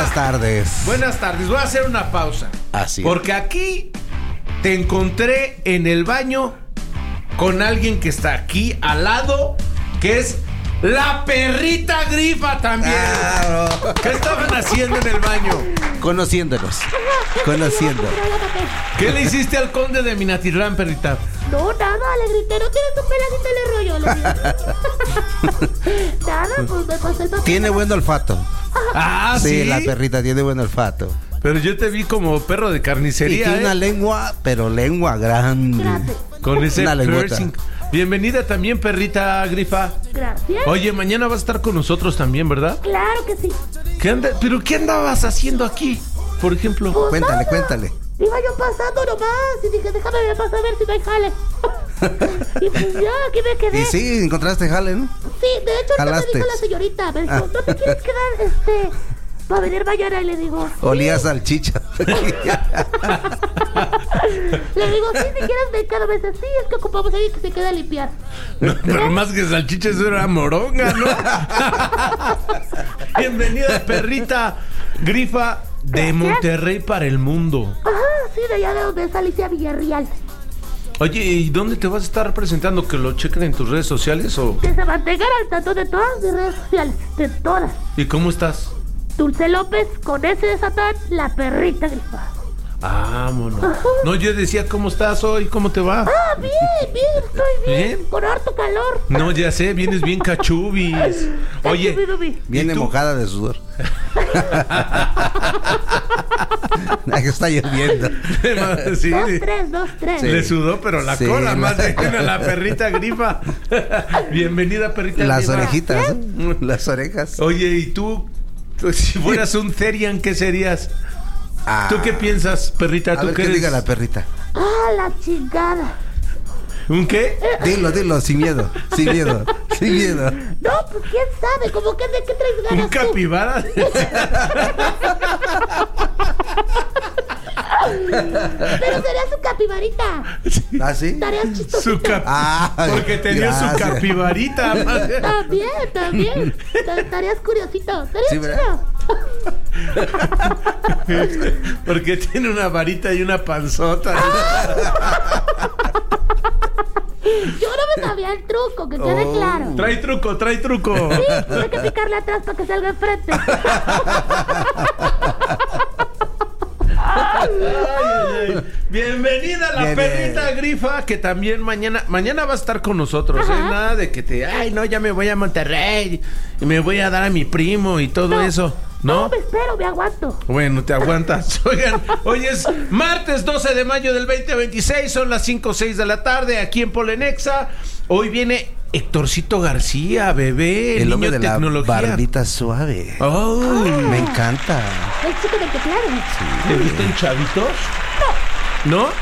Buenas tardes. Buenas tardes. Voy a hacer una pausa. Así es. Porque aquí te encontré en el baño con alguien que está aquí al lado, que es la perrita Grifa también. Claro. ¿Qué estaban haciendo en el baño? Conociéndonos. Conociendo. ¿Qué le hiciste al conde de Minatitlán, perrita? No, nada, le grité, no tienes tu pedacito de rollo. Nada, pues me pasé el papel. Tiene buen olfato. Ah, Sí, sí. la perrita tiene buen olfato. Pero yo te vi como perro de Y carnicería. tiene una lengua, pero lengua grande. Gracias. Con ese Una lengüeta. piercing. Bienvenida también, perrita Grifa. Gracias. Oye, mañana vas a estar con nosotros también, ¿verdad? Claro que sí. ¿Pero qué andabas haciendo aquí, por ejemplo? Pues Cuéntale, nada. cuéntale. Iba yo pasando nomás y dije, déjame pasar a ver si no hay jale. Y pues ya, aquí me quedé. Y sí, encontraste jale, ¿no? Sí, de hecho, ahorita me Jalaste. dijo la señorita, me dijo, ¿no te quieres quedar, para venir mañana? Y le digo, Olía a salchicha. le digo, sí, si quieres me quedo. Me dice, sí, es que ocupamos a alguien que se quede a limpiar. No, pero más que salchicha, eso era moronga, ¿no? Bienvenida, perrita Grifa de Monterrey para el mundo. Ajá, sí, de allá de donde es Alicia Villarreal. Oye, ¿y dónde te vas a estar presentando? ¿Que lo chequen en tus redes sociales o...? Que se mantengan al tanto de todas mis redes sociales, de todas. ¿Y cómo estás? Dulce López, con S de Satán, la perrita Grifa. Vámonos. No, yo decía, ¿cómo estás hoy? ¿Cómo te va? Ah, bien, estoy bien. ¿Bien? Con harto calor. No, ya sé, vienes bien cachubis. Oye, Viene ¿y tú? mojada de sudor. Ahí está lloviendo. Sí, 2-3. Sí. le sudó, pero la Sí, cola la- más de la perrita Grifa. Bienvenida, perrita Las Grifa. orejitas, ¿eh? Las orejas. Oye, ¿y tú? Si fueras un Therian, ¿qué serías? Ah. ¿Tú qué piensas, perrita? A ¿Tú ver qué qué eres? diga la perrita. Ah, la chingada. ¿Un qué? Dilo, sin miedo, sin miedo, sin miedo. No, pues quién sabe, como que de qué traes ¿Un ganas tú. capibara? Pero sería su capibarita. ¿Ah, sí? Estarías chistoso. Su Ay, Porque tenía su gracias. capibarita. También. Estarías curiosito. Estaría Sí, ¿verdad? chido. Porque tiene una varita y una panzota. Yo no me sabía el truco, que quede claro. Trae truco. Sí, tuve que picarle atrás para que salga enfrente. Ay. Bienvenida a la Bien, perrita bien. Grifa, que también mañana va a estar con nosotros, Ajá. Nada de que ay, no, ya me voy a Monterrey y me voy a dar a mi primo y todo eso, ¿no? No, me espero, me aguanto. Bueno, te aguantas. Oigan, hoy es martes 12 de mayo del 2026, son las 5:06 de la tarde aquí en Polenexa. Hoy viene Héctorcito García, bebé, El niño hombre de la tecnología. barbita suave. Oh, Me encanta. El chico del teclado. ¿te gustan chavitos? ¿No?